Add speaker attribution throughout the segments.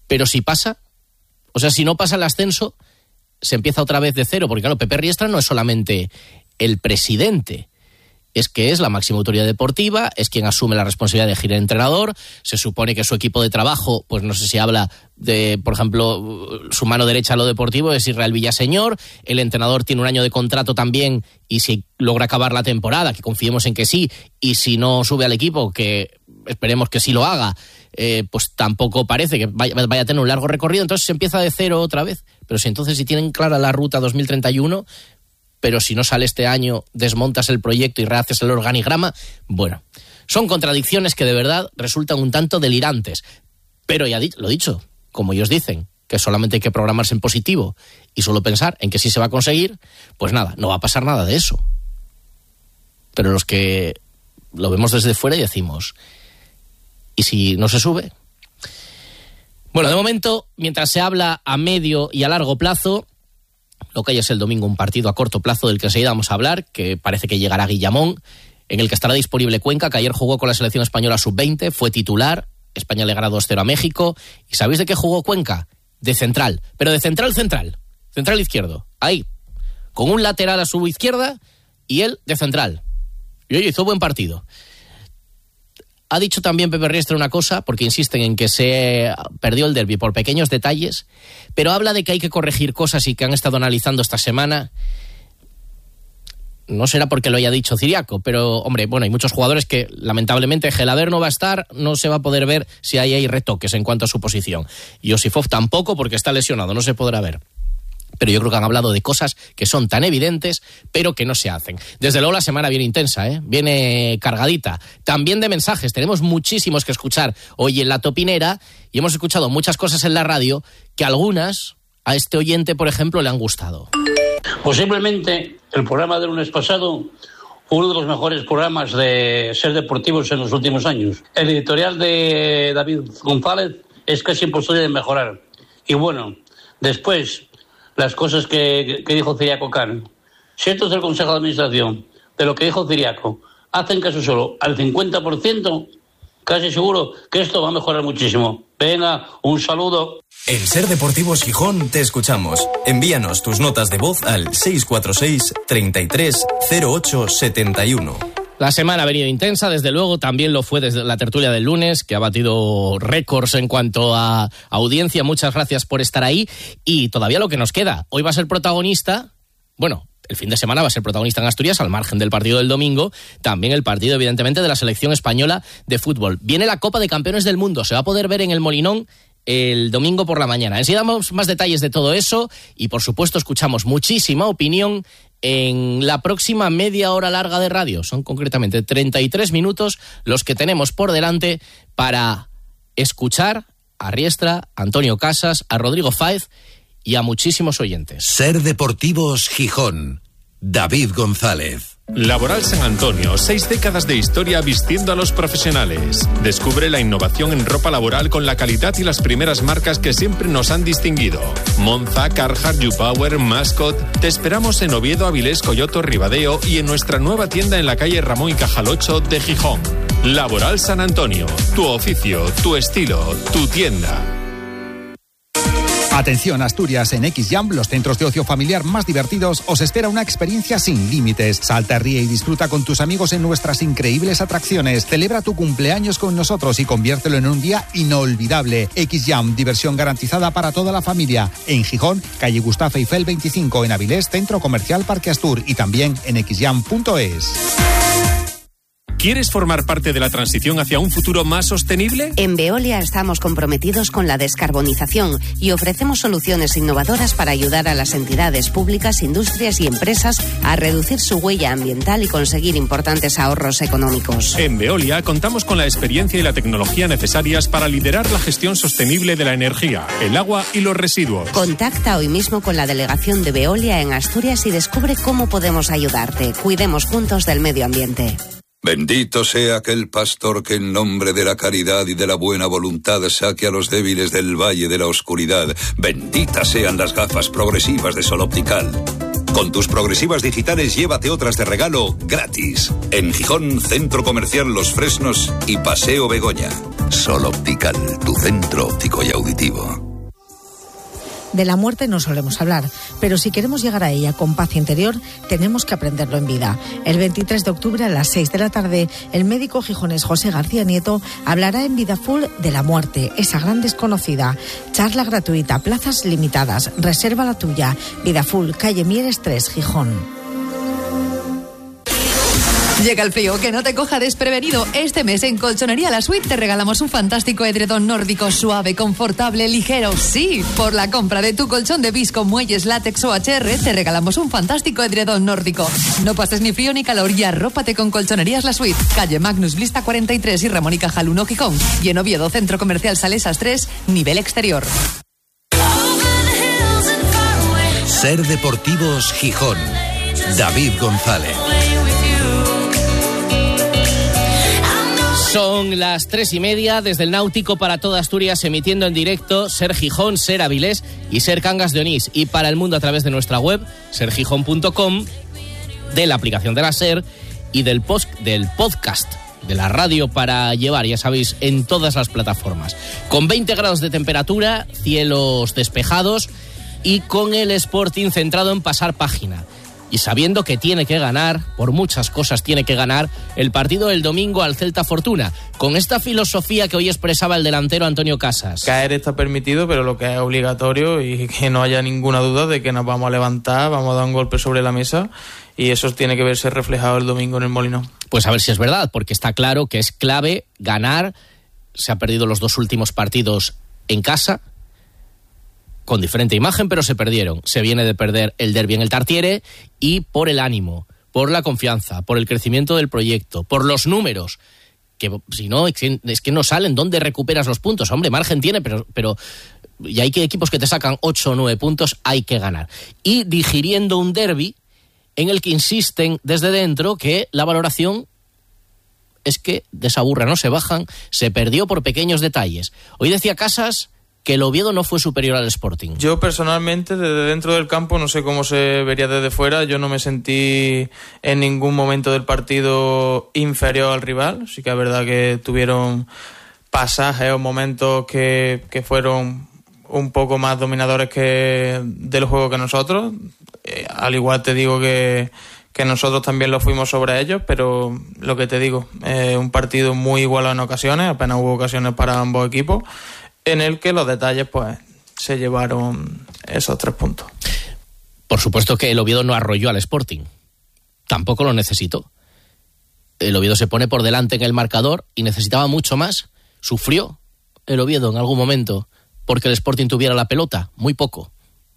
Speaker 1: pero si pasa, o sea, si no pasa el ascenso, se empieza otra vez de cero, porque claro, Pepe Riestra no es solamente el presidente, es que es la máxima autoridad deportiva, es quien asume la responsabilidad de elegir el entrenador, se supone que su equipo de trabajo, pues no sé si habla de, por ejemplo, su mano derecha a lo deportivo es Israel Villaseñor, el entrenador tiene un año de contrato también y si logra acabar la temporada, que confiemos en que sí, y si no sube al equipo, que esperemos que sí lo haga, pues tampoco parece que vaya a tener un largo recorrido, entonces se empieza de cero otra vez, pero si entonces si tienen clara la ruta 2031... pero si no sale este año, desmontas el proyecto y rehaces el organigrama. Bueno, son contradicciones que de verdad resultan un tanto delirantes. Pero ya lo dicho, como ellos dicen, que solamente hay que programarse en positivo y solo pensar en que sí se va a conseguir, pues nada, no va a pasar nada de eso. Pero los que lo vemos desde fuera y decimos, ¿y si no se sube? Bueno, de momento, mientras se habla a medio y a largo plazo, lo que hay es el domingo un partido a corto plazo del que enseguida vamos a hablar, que parece que llegará Guillamón, en el que estará disponible Cuenca, que ayer jugó con la selección española sub-20, fue titular, España le gana 2-0 a México, ¿y sabéis de qué jugó Cuenca? De central, pero de central izquierdo, ahí, con un lateral a su izquierda y él de central. Y oye, hizo buen partido. Ha dicho también Pepe Riestra una cosa, porque insisten en que se perdió el derbi por pequeños detalles, pero habla de que hay que corregir cosas y que han estado analizando esta semana. No será porque lo haya dicho Ciriaco, pero, hombre, bueno, hay muchos jugadores que, lamentablemente, Gelaber no va a estar, no se va a poder ver si hay retoques en cuanto a su posición. Josifov tampoco, porque está lesionado, no se podrá ver. Pero yo creo que han hablado de cosas que son tan evidentes, pero que no se hacen. Desde luego la semana viene intensa, viene cargadita. También de mensajes, tenemos muchísimos que escuchar hoy en La Topinera, y hemos escuchado muchas cosas en la radio que algunas a este oyente, por ejemplo, le han gustado.
Speaker 2: Posiblemente el programa del lunes pasado, uno de los mejores programas de Ser Deportivos en los últimos años. El editorial de David González es casi imposible de mejorar. Y bueno, después, las cosas que dijo Ciriaco Can. Si estos del Consejo de Administración, de lo que dijo Ciriaco, hacen caso solo al 50%, casi seguro que esto va a mejorar muchísimo. Venga, un saludo.
Speaker 3: En Ser Deportivos Gijón te escuchamos. Envíanos tus notas de voz al 646 33 08 71.
Speaker 1: La semana ha venido intensa, desde luego, también lo fue desde la tertulia del lunes, que ha batido récords en cuanto a audiencia. Muchas gracias por estar ahí. Y todavía lo que nos queda. Hoy va a ser protagonista, bueno, el fin de semana va a ser protagonista en Asturias, al margen del partido del domingo, también el partido, evidentemente, de la selección española de fútbol. Viene la Copa de Campeones del Mundo, se va a poder ver en el Molinón el domingo por la mañana. Enseguida damos más detalles de todo eso y, por supuesto, escuchamos muchísima opinión en la próxima media hora larga de radio. Son concretamente 33 minutos los que tenemos por delante para escuchar a Riestra, a Antonio Casas, a Rodrigo Fáez y a muchísimos oyentes.
Speaker 4: Ser Deportivos Gijón. David González.
Speaker 5: Laboral San Antonio, 6 décadas de historia vistiendo a los profesionales. Descubre la innovación en ropa laboral con la calidad y las primeras marcas que siempre nos han distinguido. Monza, Carhartt, YouPower, Mascot. Te esperamos en Oviedo, Avilés, Coyoto, Ribadeo y en nuestra nueva tienda en la calle Ramón y Cajal 8 de Gijón. Laboral San Antonio, tu oficio, tu estilo, tu tienda.
Speaker 6: Atención Asturias, en XJAM, los centros de ocio familiar más divertidos, os espera una experiencia sin límites. Salta, ríe y disfruta con tus amigos en nuestras increíbles atracciones. Celebra tu cumpleaños con nosotros y conviértelo en un día inolvidable. XJAM, diversión garantizada para toda la familia. En Gijón, calle Gustavo Eiffel 25, en Avilés, Centro Comercial Parque Astur y también en xjam.es.
Speaker 5: ¿Quieres formar parte de la transición hacia un futuro más sostenible?
Speaker 7: En Veolia estamos comprometidos con la descarbonización y ofrecemos soluciones innovadoras para ayudar a las entidades públicas, industrias y empresas a reducir su huella ambiental y conseguir importantes ahorros económicos.
Speaker 5: En Veolia contamos con la experiencia y la tecnología necesarias para liderar la gestión sostenible de la energía, el agua y los residuos.
Speaker 7: Contacta hoy mismo con la delegación de Veolia en Asturias y descubre cómo podemos ayudarte. Cuidemos juntos del medio ambiente.
Speaker 8: Bendito sea aquel pastor que en nombre de la caridad y de la buena voluntad saque a los débiles del valle de la oscuridad. Benditas sean las gafas progresivas de Sol Optical. Con tus progresivas digitales llévate otras de regalo gratis. En Gijón, Centro Comercial Los Fresnos y Paseo Begoña. Sol Optical, tu centro óptico y auditivo.
Speaker 9: De la muerte no solemos hablar, pero si queremos llegar a ella con paz interior, tenemos que aprenderlo en vida. El 23 de octubre a las 6 de la tarde, el médico gijonés José García Nieto hablará en Vida Full de la muerte, esa gran desconocida. Charla gratuita, plazas limitadas, reserva la tuya. Vida Full, calle Mieres 3, Gijón.
Speaker 10: Llega el frío, que no te coja desprevenido. Este mes en Colchonería La Suite te regalamos un fantástico edredón nórdico suave, confortable, ligero. Sí, por la compra de tu colchón de visco, muelles, látex o HR te regalamos un fantástico edredón nórdico. No pases ni frío ni calor y arrópate con Colchonerías La Suite. Calle Magnus Blista 43 y Ramón y Cajal 1 Gijón. Y en Oviedo, Centro Comercial Salesas 3, nivel exterior.
Speaker 4: Ser Deportivos Gijón. David González.
Speaker 1: Son las 3:30 desde el Náutico para toda Asturias, emitiendo en directo Ser Gijón, Ser Avilés y Ser Cangas de Onís. Y para el mundo a través de nuestra web, sergijón.com, de la aplicación de la Ser y del podcast de la radio para llevar, ya sabéis, en todas las plataformas. Con 20 grados de temperatura, cielos despejados y con el Sporting centrado en pasar página. Y sabiendo que tiene que ganar, por muchas cosas tiene que ganar, el partido del domingo al Celta Fortuna, con esta filosofía que hoy expresaba el delantero Antonio Casas.
Speaker 11: Caer está permitido, pero lo que es obligatorio y que no haya ninguna duda de que nos vamos a levantar, vamos a dar un golpe sobre la mesa y eso tiene que verse reflejado el domingo en el Molinón. Pues
Speaker 1: a ver si es verdad, porque está claro que es clave ganar. Se ha perdido los 2 últimos partidos en casa, con diferente imagen, pero se perdieron. Se viene de perder el derbi en el Tartiere y por el ánimo, por la confianza, por el crecimiento del proyecto, por los números, que si no, es que no salen. ¿Dónde recuperas los puntos? Hombre, margen tiene, pero y hay equipos que te sacan 8 o 9 puntos, hay que ganar. Y digiriendo un derbi en el que insisten desde dentro que la valoración es que desaburra, no se bajan, se perdió por pequeños detalles. Hoy decía Casas que el Oviedo no fue superior al Sporting.
Speaker 11: Yo personalmente, desde dentro del campo, no sé cómo se vería desde fuera, yo no me sentí en ningún momento del partido inferior al rival. Sí que es verdad que tuvieron pasajes o momentos que fueron un poco más dominadores que del juego que nosotros. Al igual te digo que nosotros también lo fuimos sobre ellos, pero lo que te digo, un partido muy igualado en ocasiones, apenas hubo ocasiones para ambos equipos, en el que los detalles pues se llevaron esos 3 puntos.
Speaker 1: Por supuesto que el Oviedo no arrolló al Sporting, tampoco lo necesitó. El Oviedo se pone por delante en el marcador y necesitaba mucho más. Sufrió el Oviedo en algún momento porque el Sporting tuviera la pelota, muy poco.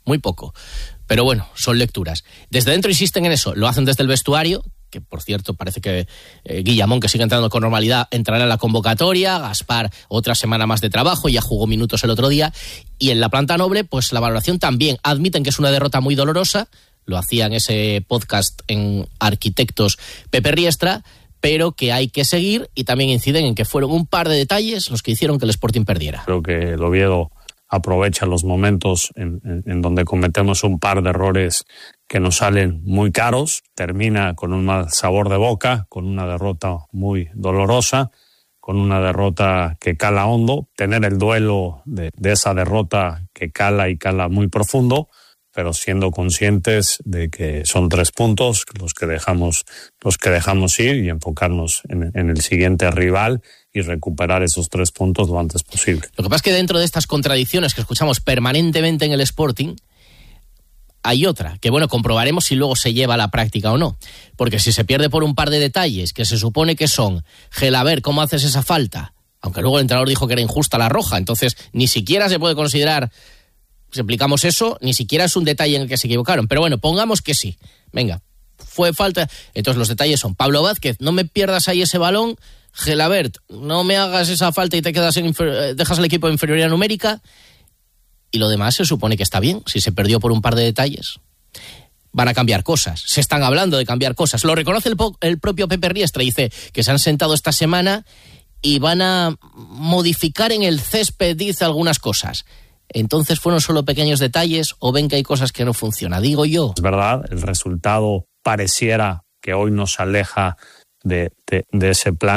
Speaker 1: Pero bueno, son lecturas. Desde dentro insisten en eso, lo hacen desde el vestuario, que por cierto parece que Guillamón, que sigue entrando con normalidad, entrará en la convocatoria. Gaspar, otra semana más de trabajo, ya jugó minutos el otro día. Y en la planta noble, pues la valoración también. Admiten que es una derrota muy dolorosa, lo hacía en ese podcast en Arquitectos Pepe Riestra, pero que hay que seguir, y también inciden en que fueron un par de detalles los que hicieron que el Sporting perdiera.
Speaker 12: Creo que el Oviedo aprovecha los momentos en donde cometemos un par de errores que nos salen muy caros, termina con un mal sabor de boca, con una derrota muy dolorosa, con una derrota que cala hondo, tener el duelo de esa derrota que cala y cala muy profundo, pero siendo conscientes de que son 3 puntos los que dejamos ir y enfocarnos en el siguiente rival y recuperar esos 3 puntos lo antes posible.
Speaker 1: Lo que pasa es que dentro de estas contradicciones que escuchamos permanentemente en el Sporting, hay otra, que bueno, comprobaremos si luego se lleva a la práctica o no. Porque si se pierde por un par de detalles, que se supone que son, Gelabert, ¿cómo haces esa falta? Aunque luego el entrenador dijo que era injusta la roja, entonces ni siquiera se puede considerar, si aplicamos eso, ni siquiera es un detalle en el que se equivocaron. Pero bueno, pongamos que sí. Venga, fue falta. Entonces los detalles son: Pablo Vázquez, no me pierdas ahí ese balón. Gelabert, no me hagas esa falta y te quedas dejas al equipo en inferioridad numérica. Y lo demás se supone que está bien, si se perdió por un par de detalles. Van a cambiar cosas, se están hablando de cambiar cosas. Lo reconoce el propio Pepe Riestra, dice que se han sentado esta semana y van a modificar en el césped, dice, algunas cosas. Entonces, ¿fueron solo pequeños detalles o ven que hay cosas que no funcionan? Digo yo.
Speaker 12: Es verdad, el resultado pareciera que hoy nos aleja de ese plan,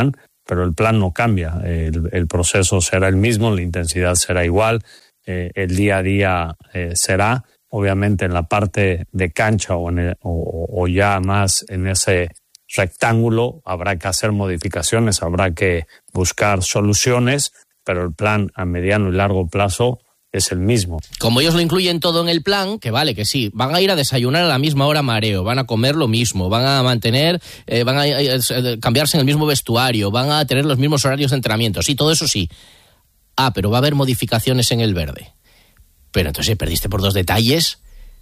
Speaker 12: pero el plan no cambia. El proceso será el mismo, la intensidad será igual, el día a día será. Obviamente en la parte de cancha o ya más en ese rectángulo habrá que hacer modificaciones, habrá que buscar soluciones, pero el plan a mediano y largo plazo es el mismo.
Speaker 1: Como ellos lo incluyen todo en el plan, que vale, que sí, van a ir a desayunar a la misma hora mareo, van a comer lo mismo, van a mantener, van a cambiarse en el mismo vestuario, van a tener los mismos horarios de entrenamiento, sí, todo eso sí. Pero va a haber modificaciones en el verde. Pero entonces perdiste por 2 detalles,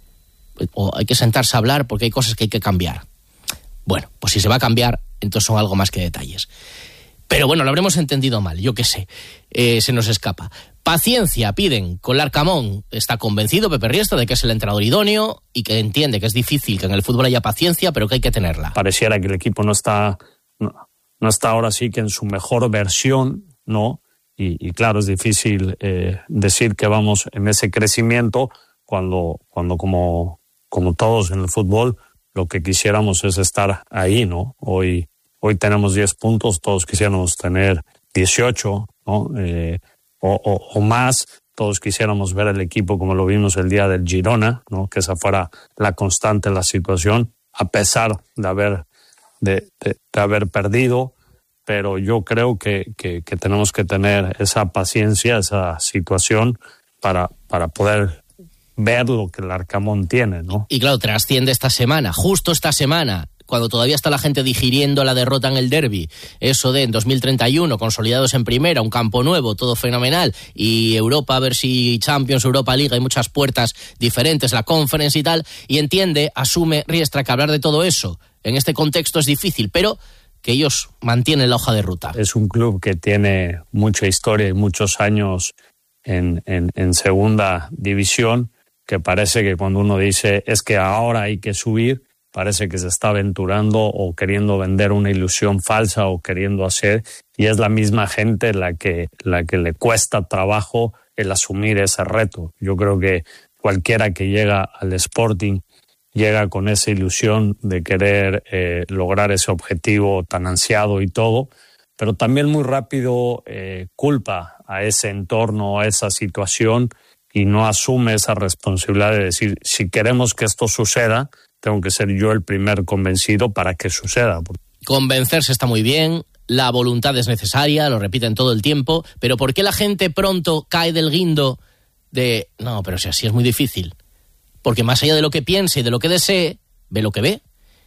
Speaker 1: o hay que sentarse a hablar porque hay cosas que hay que cambiar. Bueno, pues si se va a cambiar, entonces son algo más que detalles. Pero bueno, lo habremos entendido mal, yo qué sé, se nos escapa. Paciencia piden con Larcamón. Está convencido Pepe Riestra de que es el entrenador idóneo y que entiende que es difícil que en el fútbol haya paciencia, pero que hay que tenerla.
Speaker 12: Pareciera que el equipo no está ahora sí que en su mejor versión, ¿no? Y claro, es difícil decir que vamos en ese crecimiento cuando como todos en el fútbol, lo que quisiéramos es estar ahí, ¿no? Hoy tenemos 10 puntos, todos quisiéramos tener 18, ¿no? O más, todos quisiéramos ver el equipo como lo vimos el día del Girona, ¿no? Que esa fuera la constante de la situación, a pesar de haber perdido. Pero yo creo que tenemos que tener esa paciencia, esa situación para poder ver lo que el Arcamón tiene, ¿no?
Speaker 1: Y claro, trasciende esta semana, justo esta semana, cuando todavía está la gente digiriendo la derrota en el derbi, eso de en 2031, consolidados en primera, un campo nuevo, todo fenomenal, y Europa, a ver si Champions, Europa League, hay muchas puertas diferentes, la Conference y tal, y asume Riestra que hablar de todo eso en este contexto es difícil, pero que ellos mantienen la hoja de ruta.
Speaker 12: Es un club que tiene mucha historia y muchos años en segunda división, que parece que cuando uno dice es que ahora hay que subir, parece que se está aventurando o queriendo vender una ilusión falsa o queriendo hacer, y es la misma gente la que le cuesta trabajo el asumir ese reto. Yo creo que cualquiera que llega al Sporting llega con esa ilusión de querer lograr ese objetivo tan ansiado y todo, pero también muy rápido culpa a ese entorno, a esa situación, y no asume esa responsabilidad de decir, si queremos que esto suceda, tengo que ser yo el primer convencido para que suceda.
Speaker 1: Convencerse está muy bien, la voluntad es necesaria, lo repiten todo el tiempo, pero ¿por qué la gente pronto cae del guindo de, no, pero si así es muy difícil? Porque más allá de lo que piense y de lo que desee, ve lo que ve,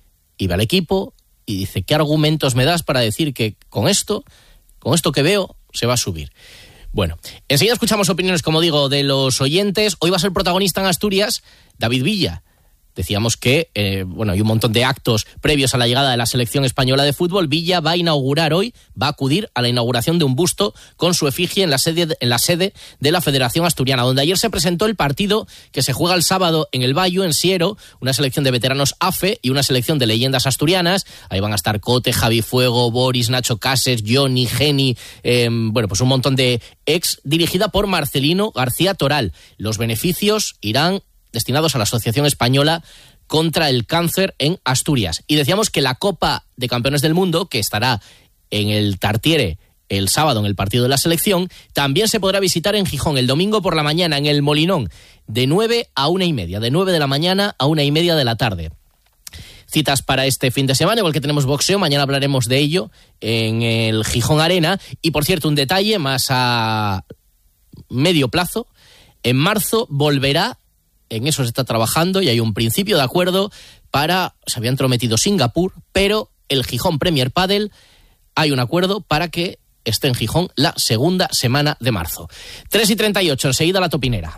Speaker 1: y ve al equipo, y dice, ¿qué argumentos me das para decir que con esto que veo, se va a subir? Bueno, enseguida escuchamos opiniones, como digo, de los oyentes. Hoy va a ser protagonista en Asturias David Villa. Decíamos que, hay un montón de actos previos a la llegada de la selección española de fútbol. Villa va a inaugurar hoy, va a acudir a la inauguración de un busto con su efigie en la sede de la Federación Asturiana, donde ayer se presentó el partido que se juega el sábado en el Bayo, en Siero, una selección de veteranos AFE y una selección de leyendas asturianas. Ahí van a estar Cote, Javi Fuego, Boris, Nacho Cases, Johnny, Geni, pues un montón de ex, dirigida por Marcelino García Toral. Los beneficios irán destinados a la Asociación Española contra el Cáncer en Asturias. Y decíamos que la Copa de Campeones del Mundo, que estará en el Tartiere el sábado en el partido de la selección, también se podrá visitar en Gijón el domingo por la mañana en el Molinón, de 9 a 1:30, de 9 de la mañana a 1:30 de la tarde. Citas para este fin de semana, igual que tenemos boxeo, mañana hablaremos de ello en el Gijón Arena. Y por cierto, un detalle más a medio plazo, en marzo volverá, en eso se está trabajando y hay un principio de acuerdo se había entrometido Singapur, pero el Gijón Premier Padel, hay un acuerdo para que esté en Gijón la segunda semana de marzo. 3:38, enseguida la topinera.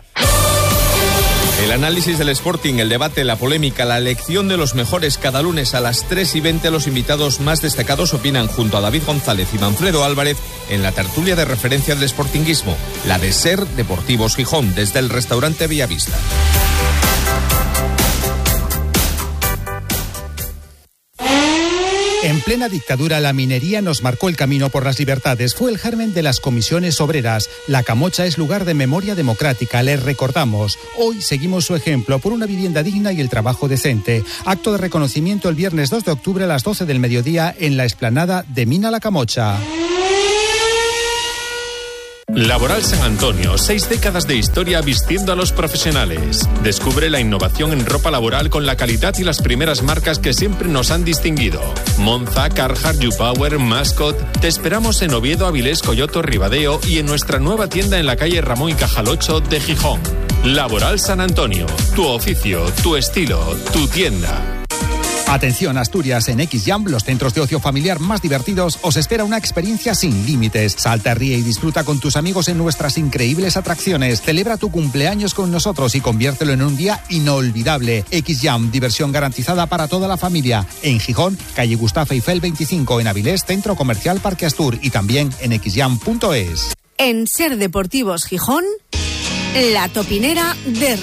Speaker 13: El análisis del Sporting, el debate, la polémica, la elección de los mejores cada lunes a las 3:20. Los invitados más destacados opinan junto a David González y Manfredo Álvarez en la tertulia de referencia del sportinguismo, la de Ser Deportivos Gijón, desde el restaurante Villavista.
Speaker 6: En plena dictadura, la minería nos marcó el camino por las libertades. Fue el germen de las comisiones obreras. La Camocha es lugar de memoria democrática, les recordamos. Hoy seguimos su ejemplo por una vivienda digna y el trabajo decente. Acto de reconocimiento el viernes 2 de octubre a las 12 del mediodía en la explanada de Mina La Camocha.
Speaker 5: Laboral San Antonio, 6 décadas de historia vistiendo a los profesionales. Descubre la innovación en ropa laboral con la calidad y las primeras marcas que siempre nos han distinguido. Monza, Carhartt, YouPower, Mascot. Te esperamos en Oviedo, Avilés, Coyoto, Ribadeo y en nuestra nueva tienda en la calle Ramón y Cajal 8 de Gijón. Laboral San Antonio, tu oficio, tu estilo, tu tienda.
Speaker 6: Atención, Asturias, en XJam, los centros de ocio familiar más divertidos, os espera una experiencia sin límites. Salta, ríe y disfruta con tus amigos en nuestras increíbles atracciones. Celebra tu cumpleaños con nosotros y conviértelo en un día inolvidable. XJam, diversión garantizada para toda la familia. En Gijón, calle Gustavo Eiffel 25, en Avilés, Centro Comercial Parque Astur y también en xjam.es.
Speaker 9: En Ser Deportivos Gijón, la topinera de